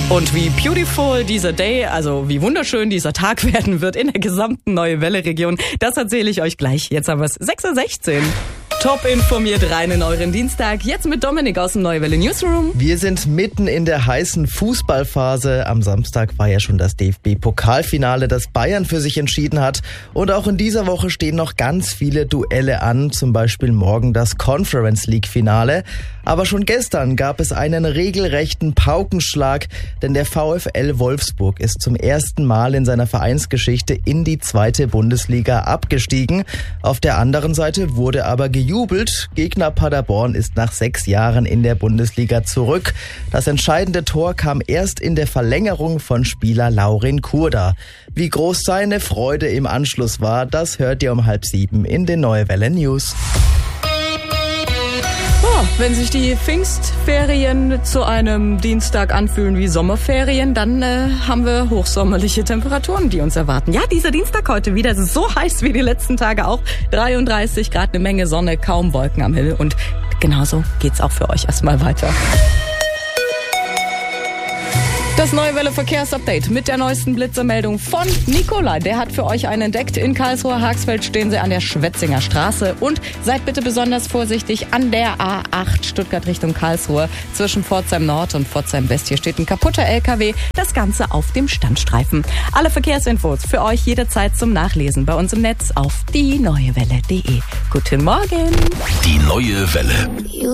Und wie beautiful dieser Day, also wie wunderschön dieser Tag werden wird in der gesamten Neue Welle-Region, das erzähle ich euch gleich. Jetzt haben wir es 6.16 Uhr. Top informiert rein in euren Dienstag. Jetzt mit Dominik aus dem Neue Welle Newsroom. Wir sind mitten in der heißen Fußballphase. Am Samstag war ja schon das DFB-Pokalfinale, das Bayern für sich entschieden hat. Und auch in dieser Woche stehen noch ganz viele Duelle an. Zum Beispiel morgen das Conference League-Finale. Aber schon gestern gab es einen regelrechten Paukenschlag, denn der VfL Wolfsburg ist zum ersten Mal in seiner Vereinsgeschichte in die 2. Bundesliga abgestiegen. Auf der anderen Seite wurde aber gejubelt. Gegner Paderborn ist nach 6 Jahren in der Bundesliga zurück. Das entscheidende Tor kam erst in der Verlängerung von Spieler Laurin Kurda. Wie groß seine Freude im Anschluss war, das hört ihr um 6:30 in den Neue Welle News. Wenn sich die Pfingstferien zu einem Dienstag anfühlen wie Sommerferien, dann haben wir hochsommerliche Temperaturen, die uns erwarten. Ja, dieser Dienstag heute wieder, es ist so heiß wie die letzten Tage auch. 33 Grad, eine Menge Sonne, kaum Wolken am Himmel. Und genauso geht's auch für euch erstmal weiter. Das Neue Welle Verkehrsupdate mit der neuesten Blitzermeldung von Nikolai. Der hat für euch einen entdeckt. In Karlsruhe-Haxfeld stehen sie an der Schwetzinger Straße. Und seid bitte besonders vorsichtig an der A8 Stuttgart Richtung Karlsruhe. Zwischen Pforzheim Nord und Pforzheim West. Hier steht ein kaputter LKW. Das Ganze auf dem Standstreifen. Alle Verkehrsinfos für euch jederzeit zum Nachlesen bei uns im Netz auf dieneuewelle.de. Guten Morgen. Die Neue Welle.